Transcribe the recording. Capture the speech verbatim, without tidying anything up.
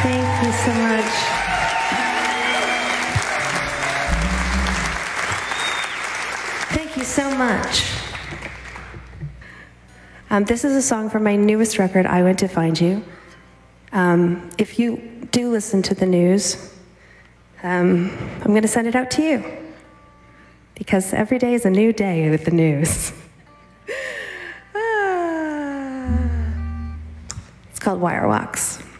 Thank you so much. Thank you so much. Um, this is a song from my newest record, I Went to Find You. Um, if you do listen to the news, um, I'm going to send it out to you. Because every day is a new day with the news. ah. It's called Wire Walks.